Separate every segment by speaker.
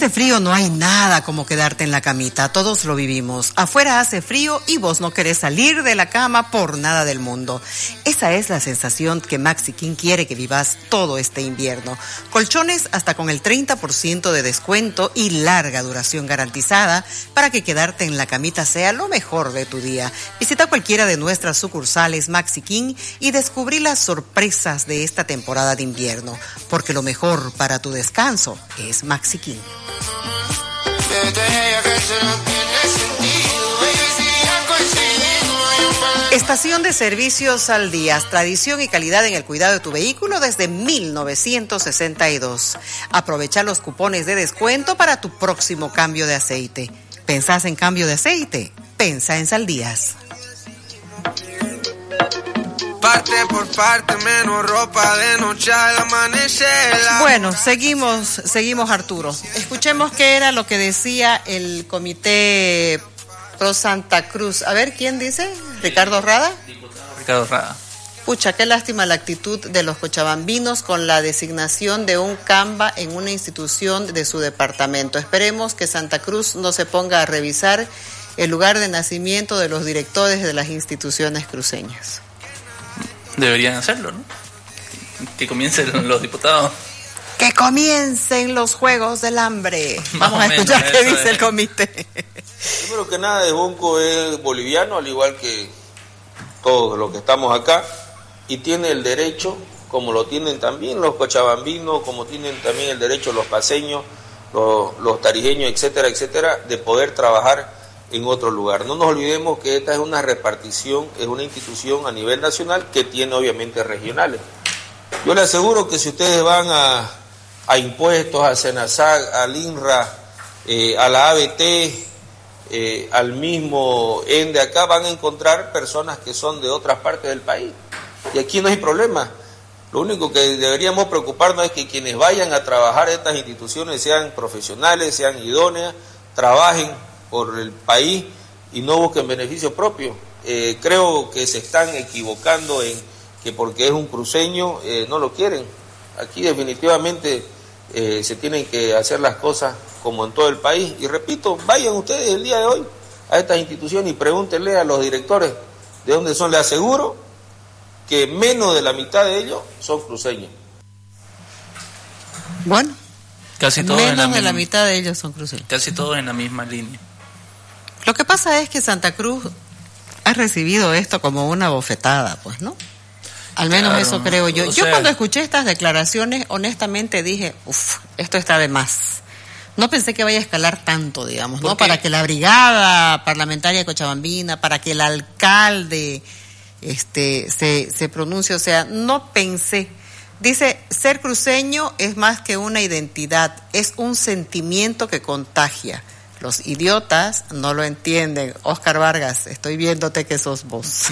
Speaker 1: este frío no hay nada como quedarte en la camita, todos lo vivimos. Afuera hace frío y vos no querés salir de la cama por nada del mundo. Esa es la sensación que Maxi King quiere que vivas todo este invierno. Colchones hasta con el 30% de descuento y larga duración garantizada para que quedarte en la camita sea lo mejor de tu día. Visita cualquiera de nuestras sucursales Maxi King y descubrí las sorpresas de esta temporada de invierno, porque lo mejor para tu descanso es Maxi King. Estación de Servicios Al Día, tradición y calidad en el cuidado de tu vehículo desde 1962. Aprovecha los cupones de descuento para tu próximo cambio de aceite. ¿Pensás en cambio de aceite? Pensa en Saldías.
Speaker 2: Parte por parte, menos ropa de noche al amanecer.
Speaker 1: Bueno, seguimos Arturo. Escuchemos qué era lo que decía el Comité Pro Santa Cruz. A ver, ¿quién dice? ¿Ricardo Rada?
Speaker 3: Ricardo Rada.
Speaker 1: Pucha, qué lástima la actitud de los cochabambinos con la designación de un CAMBA en una institución de su departamento. Esperemos que Santa Cruz no se ponga a revisar el lugar de nacimiento de los directores de las instituciones cruceñas.
Speaker 3: Deberían hacerlo, ¿no? Que comiencen los diputados.
Speaker 1: Que comiencen los Juegos del Hambre. Vamos a escuchar qué dice el comité.
Speaker 4: Primero que nada, Devonco es boliviano, al igual que todos los que estamos acá, y tiene el derecho, como lo tienen también los cochabambinos, como tienen también el derecho los paseños, los tarijeños, etcétera, etcétera, de poder trabajar en otro lugar. No nos olvidemos que esta es una repartición, es una institución a nivel nacional que tiene obviamente regionales. Yo le aseguro que si ustedes van a impuestos, a Senasag, al INRA, a la ABT, al mismo ENDE acá, van a encontrar personas que son de otras partes del país. Y aquí no hay problema. Lo único que deberíamos preocuparnos es que quienes vayan a trabajar en estas instituciones sean profesionales, sean idóneas, trabajen por el país y no busquen beneficio propio. Creo que se están equivocando en que porque es un cruceño no lo quieren. Aquí definitivamente se tienen que hacer las cosas como en todo el país. Y repito, vayan ustedes el día de hoy a estas instituciones y pregúntenle a los directores de dónde son. Les aseguro que menos de la mitad de ellos son cruceños.
Speaker 1: Bueno,
Speaker 3: casi todos
Speaker 1: menos de la mitad de ellos son cruceños.
Speaker 3: Casi todos en la misma línea.
Speaker 1: Lo que pasa es que Santa Cruz ha recibido esto como una bofetada, pues, ¿no? Al menos claro, eso creo yo. Yo cuando escuché estas declaraciones, honestamente dije, esto está de más. No pensé que vaya a escalar tanto, digamos, ¿no? Para que la brigada parlamentaria cochabambina, para que el alcalde se pronuncie, o sea, no pensé. Dice, ser cruceño es más que una identidad, es un sentimiento que contagia. Los idiotas no lo entienden. Oscar Vargas, estoy viéndote que sos vos.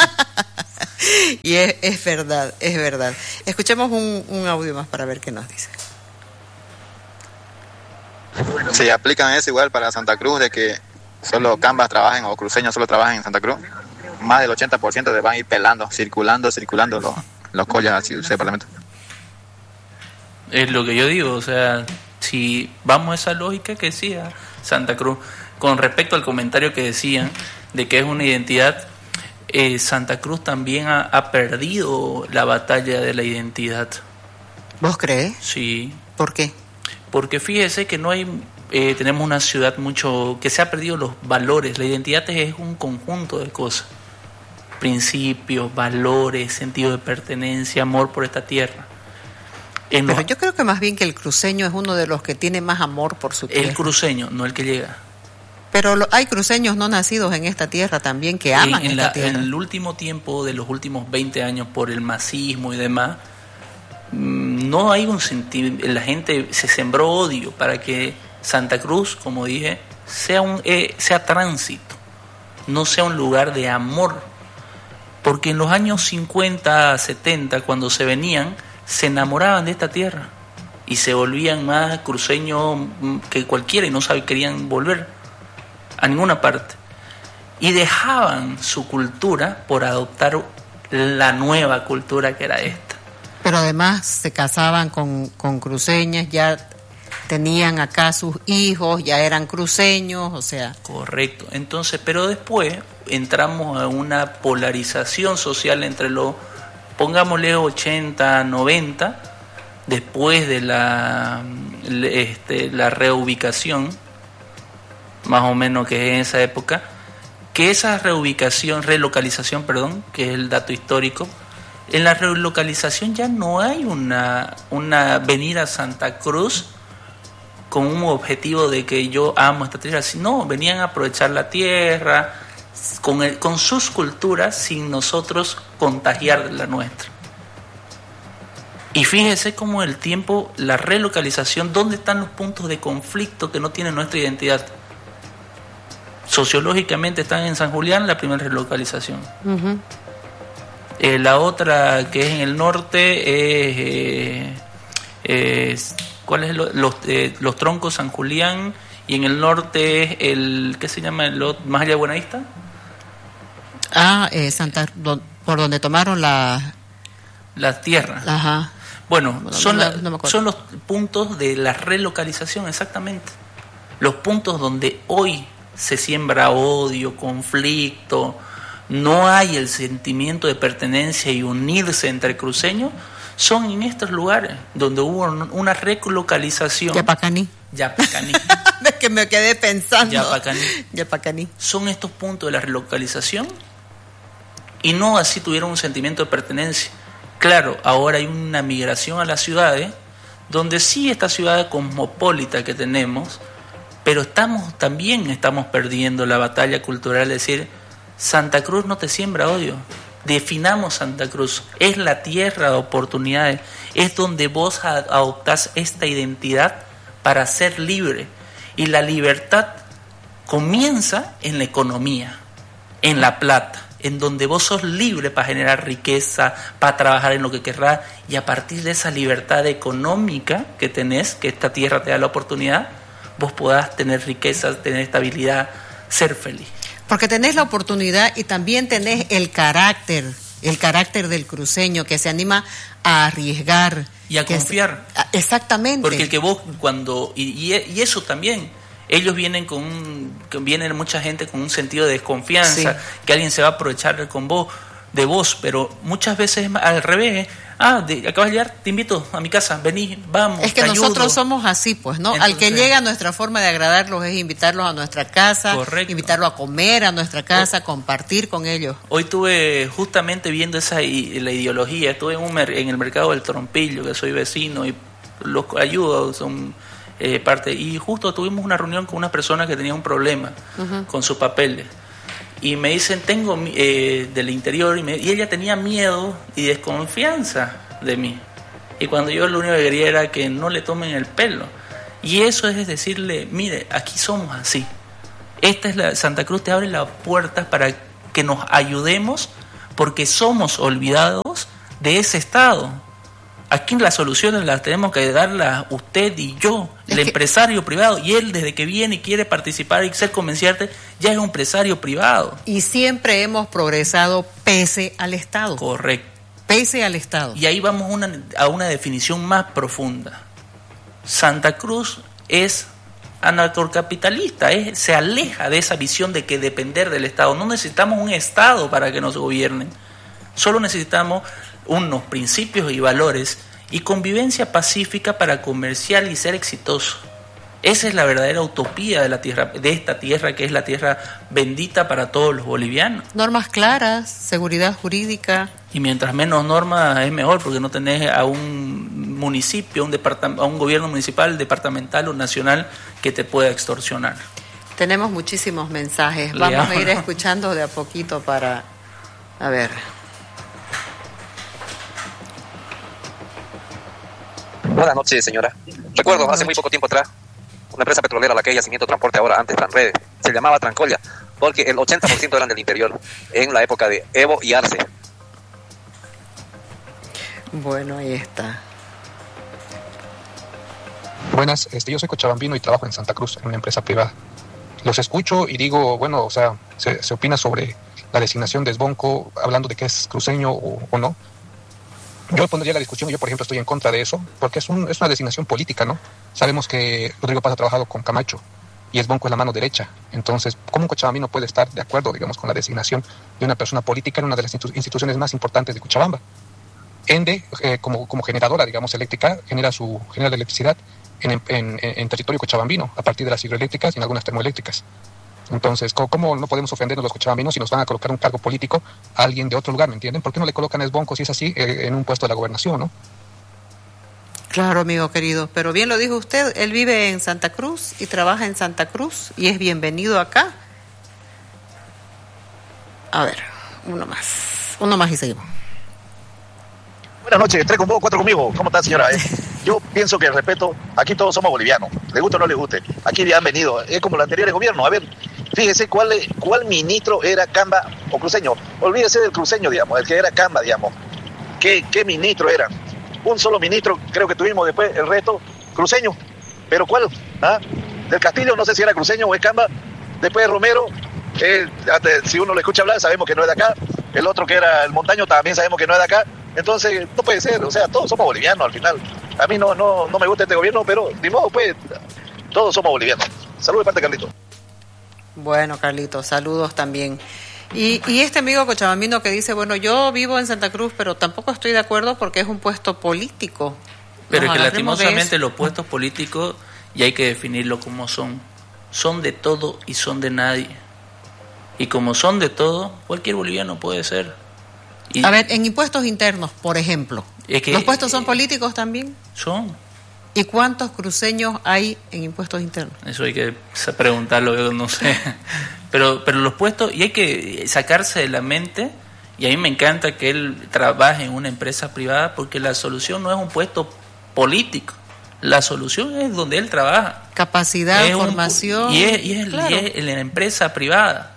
Speaker 1: Y es verdad, es verdad. Escuchemos un audio más para ver qué nos dice.
Speaker 5: Si aplican eso igual para Santa Cruz, de que solo cambas trabajen o cruceños solo trabajen en Santa Cruz, más del 80% te van a ir pelando, circulando los collas así del Parlamento.
Speaker 3: Es lo que yo digo, o sea, si vamos a esa lógica que decía Santa Cruz, con respecto al comentario que decían de que es una identidad, Santa Cruz también ha perdido la batalla de la identidad.
Speaker 1: ¿Vos crees?
Speaker 3: Sí.
Speaker 1: ¿Por qué?
Speaker 3: Porque fíjese que no hay, tenemos una ciudad que se ha perdido los valores. La identidad es un conjunto de cosas, principios, valores, sentido de pertenencia, amor por esta tierra.
Speaker 1: Pero yo creo que más bien que el cruceño es uno de los que tiene más amor por su tierra.
Speaker 3: El cruceño, no el que llega.
Speaker 1: Pero hay cruceños no nacidos en esta tierra también que aman esta tierra.
Speaker 3: En el último tiempo, de los últimos 20 años, por el masismo y demás, no hay un sentido, la gente se sembró odio para que Santa Cruz, como dije, sea tránsito, no sea un lugar de amor, porque en los años 50, 70, cuando se venían, se enamoraban de esta tierra y se volvían más cruceños que cualquiera y no querían volver a ninguna parte y dejaban su cultura por adoptar la nueva cultura que era esta.
Speaker 1: Pero además se casaban con cruceñas, ya tenían acá sus hijos, ya eran cruceños, o sea.
Speaker 3: Correcto. Entonces, pero después entramos a una polarización social entre los, pongámosle 80, 90, después de la reubicación, más o menos que es en esa época, que esa relocalización, que es el dato histórico, en la relocalización ya no hay una venida a Santa Cruz con un objetivo de que yo amo esta tierra, sino venían a aprovechar la tierra con sus culturas sin nosotros contagiar de la nuestra. Y fíjese cómo el tiempo, la relocalización, ¿dónde están los puntos de conflicto que no tienen nuestra identidad? Sociológicamente están en San Julián, la primera relocalización. Uh-huh. La otra, que es en el norte, es ¿cuál es los troncos San Julián? Y en el norte es el, ¿qué se llama? ¿Más allá de Buenavista?
Speaker 1: Por donde tomaron las
Speaker 3: tierras.
Speaker 1: Ajá.
Speaker 3: Bueno, son los puntos de la relocalización, exactamente. Los puntos donde hoy se siembra odio, conflicto, no hay el sentimiento de pertenencia y unirse entre cruceños, son en estos lugares donde hubo una relocalización.
Speaker 1: Yapacaní. Es que me quedé pensando. Yapacaní.
Speaker 3: Son estos puntos de la relocalización y no así tuvieron un sentimiento de pertenencia. Claro, ahora hay una migración a las ciudades, donde sí esta ciudad cosmopolita que tenemos, pero también estamos perdiendo la batalla cultural, es decir, Santa Cruz no te siembra odio. Definamos Santa Cruz, es la tierra de oportunidades, es donde vos adoptás esta identidad para ser libre. Y la libertad comienza en la economía, en la plata, en donde vos sos libre para generar riqueza, para trabajar en lo que querrás, y a partir de esa libertad económica que tenés, que esta tierra te da la oportunidad, vos podás tener riquezas, tener estabilidad, ser feliz.
Speaker 1: Porque tenés la oportunidad y también tenés el carácter del cruceño que se anima a arriesgar.
Speaker 3: Y a confiar.
Speaker 1: Exactamente.
Speaker 3: Porque el que vos y eso también, ellos vienen vienen mucha gente con un sentido de desconfianza, sí, que alguien se va a aprovechar de vos, pero muchas veces al revés. Acabas de llegar, te invito a mi casa, vení, vamos.
Speaker 1: Es que nosotros somos así, pues, ¿no? Entonces, al que llega, nuestra forma de agradarlos es invitarlos a nuestra casa, correcto, invitarlos a comer a nuestra casa, compartir con ellos.
Speaker 3: Hoy estuve justamente viendo la ideología, estuve en el mercado del Trompillo, que soy vecino y los ayudo, son parte, y justo tuvimos una reunión con una persona que tenía un problema con sus papeles. Y me dicen, tengo del interior, y ella tenía miedo y desconfianza de mí. Y cuando yo lo único que quería era que no le tomen el pelo. Y eso es decirle, mire, aquí somos así. Santa Cruz te abre las puertas para que nos ayudemos, porque somos olvidados de ese estado. Aquí las soluciones las tenemos que darlas usted y yo, el empresario privado, y él desde que viene y quiere participar y ser convenciente, ya es un empresario privado.
Speaker 1: Y siempre hemos progresado pese al Estado.
Speaker 3: Correcto.
Speaker 1: Pese al Estado.
Speaker 3: Y ahí vamos a una definición más profunda. Santa Cruz es anarcocapitalista, se aleja de esa visión de que depender del Estado. No necesitamos un Estado para que nos gobiernen, solo necesitamos unos principios y valores y convivencia pacífica para comerciar y ser exitoso. Esa es la verdadera utopía de esta tierra, que es la tierra bendita para todos los bolivianos.
Speaker 1: Normas claras, seguridad jurídica.
Speaker 3: Y mientras menos normas es mejor, porque no tenés a un municipio, a un gobierno municipal, departamental o nacional que te pueda extorsionar.
Speaker 1: Tenemos muchísimos mensajes. Vamos a ir escuchando de a poquito para... A ver...
Speaker 6: Buenas noches, señora. Recuerdo hace muy poco tiempo atrás, una empresa petrolera, la que hay Yacimiento Transporte, ahora antes Tranrede, se llamaba Trancolia, porque el 80% eran del interior, en la época de Evo y Arce.
Speaker 1: Bueno, ahí está.
Speaker 7: Buenas, yo soy cochabambino y trabajo en Santa Cruz, en una empresa privada. Los escucho y digo, bueno, o sea, se opina sobre la designación de Sbonco, hablando de que es cruceño o no. Yo pondría la discusión, yo por ejemplo estoy en contra de eso, porque es una designación política, ¿no? Sabemos que Rodrigo Paz ha trabajado con Camacho y Esbonco es la mano derecha. Entonces, ¿cómo un cochabambino puede estar de acuerdo, digamos, con la designación de una persona política en una de las instituciones más importantes de Cochabamba? ENDE, como generadora, digamos, eléctrica, genera la electricidad en territorio cochabambino, a partir de las hidroeléctricas y en algunas termoeléctricas. Entonces, ¿cómo no podemos ofendernos los cochabambinos si nos van a colocar un cargo político a alguien de otro lugar, ¿me entienden? ¿Por qué no le colocan a Esbonco, si es así, en un puesto de la gobernación, no?
Speaker 1: Claro, amigo querido, pero bien lo dijo usted, él vive en Santa Cruz y trabaja en Santa Cruz y es bienvenido acá. A ver, uno más y seguimos.
Speaker 8: Buenas noches, 3 con vos, 4 conmigo. ¿Cómo está, señora? Yo pienso que, respeto, aquí todos somos bolivianos, le guste o no le guste. Aquí han venido, es como el anterior gobierno. A ver, fíjese cuál ministro era Camba o cruceño. Olvídese del cruceño, digamos, el que era Camba, digamos. ¿Qué ministro era? Un solo ministro creo que tuvimos, después el resto cruceño. ¿Pero cuál? ¿Ah? Del Castillo, no sé si era cruceño o es Camba. Después Romero, si uno le escucha hablar sabemos que no es de acá. El otro que era el Montaño también sabemos que no es de acá. Entonces, no puede ser, o sea, todos somos bolivianos al final. A mí no me gusta este gobierno, pero de modo, pues, todos somos bolivianos. Saludos de parte de Carlito.
Speaker 1: Bueno, Carlito, saludos también. Y este amigo cochabambino que dice, bueno, yo vivo en Santa Cruz, pero tampoco estoy de acuerdo porque es un puesto político.
Speaker 3: Pero es que lastimosamente los puestos políticos, y hay que definirlo como son de todo y son de nadie. Y como son de todo, cualquier boliviano puede ser.
Speaker 1: A ver, en impuestos internos, por ejemplo, ¿los puestos son políticos también?
Speaker 3: Son.
Speaker 1: ¿Y cuántos cruceños hay en impuestos internos?
Speaker 3: Eso hay que preguntarlo, yo no sé. Pero los puestos, y hay que sacarse de la mente, y a mí me encanta que él trabaje en una empresa privada, porque la solución no es un puesto político, la solución es donde él trabaja.
Speaker 1: Capacidad, formación.
Speaker 3: Y es en la empresa privada.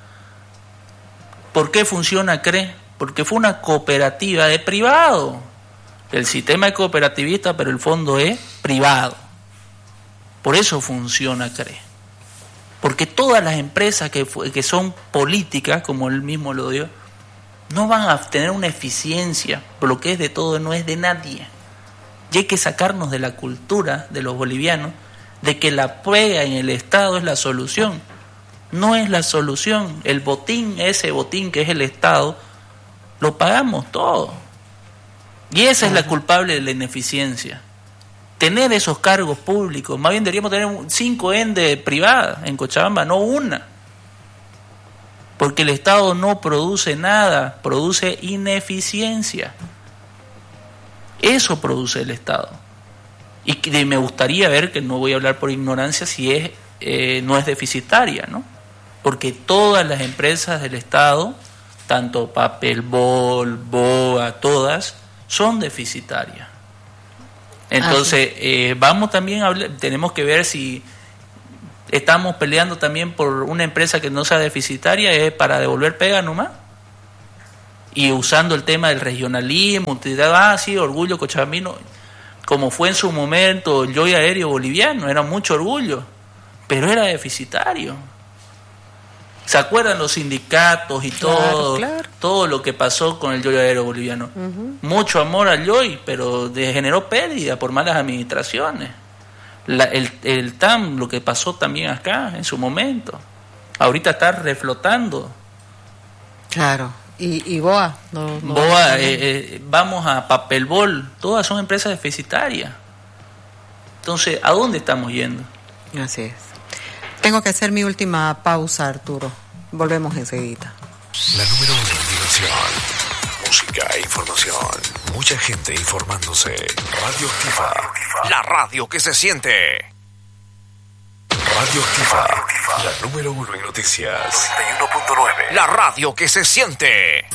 Speaker 3: ¿Por qué funciona CRE? Porque fue una cooperativa de privado. El sistema es cooperativista, pero el fondo es privado. Por eso funciona CRE. Porque todas las empresas que son políticas, como él mismo lo dio, no van a tener una eficiencia, por lo que es de todo no es de nadie. Y hay que sacarnos de la cultura de los bolivianos de que la pega en el Estado es la solución. No es la solución. El botín, ese botín que es el Estado, lo pagamos todo. Y esa es la culpable de la ineficiencia. Tener esos cargos públicos, más bien deberíamos tener 5 ENDE privadas en Cochabamba, no una. Porque el Estado no produce nada, produce ineficiencia. Eso produce el Estado. Y me gustaría ver, que no voy a hablar por ignorancia, si no es deficitaria, ¿no? Porque todas las empresas del Estado, tanto Papelbol, BOA, todas, son deficitarias. Entonces, vamos también a hablar, tenemos que ver si estamos peleando también por una empresa que no sea deficitaria, para devolver pega nomás. Y usando el tema del regionalismo, sí, orgullo cochabambino, como fue en su momento el yoy aéreo boliviano, era mucho orgullo, pero era deficitario. ¿Se acuerdan los sindicatos y todo lo que pasó con el yoy aéreo boliviano? Mucho amor al yoy, pero generó pérdida por malas administraciones. El TAM, lo que pasó también acá en su momento, ahorita está reflotando.
Speaker 1: Claro. ¿Y BOA?
Speaker 3: BOA, vamos a Papelbol, todas son empresas deficitarias. Entonces, ¿a dónde estamos yendo?
Speaker 1: Así es. Tengo que hacer mi última pausa, Arturo. Volvemos enseguida.
Speaker 9: La número 1 en diversión, música e información. Mucha gente informándose. Radio Activa. La radio que se siente. Radio Activa. La número 1 en noticias. 91.9. La radio que se siente.